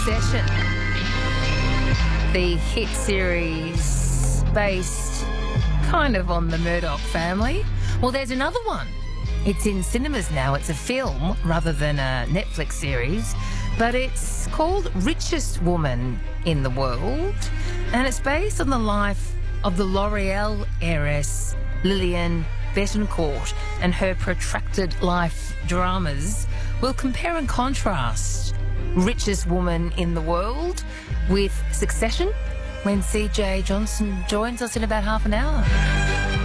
Succession, the hit series based kind of on the Murdoch family. Well, there's another one. It's in cinemas now. It's a film rather than a Netflix series, but it's called Richest Woman in the World, and it's based on the life of the L'Oreal heiress Lillian Bettencourt and her protracted life dramas. We'll compare and contrast Richest Woman in the World with Succession when CJ Johnson joins us in about half an hour.